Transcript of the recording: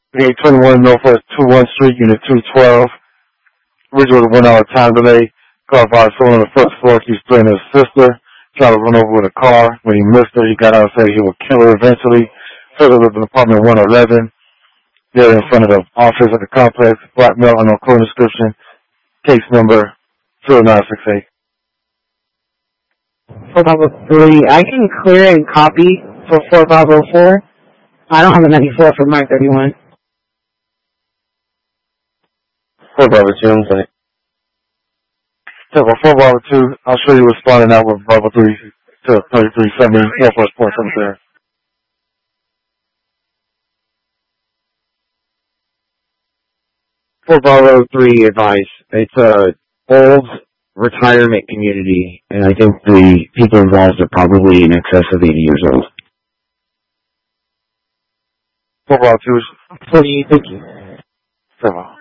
821 Northwest 21 Street, Unit 212. Original 1 hour time delay. Car by someone on the first floor keeps playing his sister. Tried to run over with a car. When he missed her, he got out and said he would kill her eventually. Further lived in apartment 111. There in front of the office at the complex. Black male, unknown code description. Case number 0968. 4503. I can clear and copy for 4504. I don't have a 94 for Mark 31. 452, I'm sorry. So for 452, I'll show you responding out with Bravo 3 to 3370 Northwest 473. For Bravo 3 advice, it's a old retirement community, and I think the people involved are probably in excess of 80 years old. 452. Thank you. 7.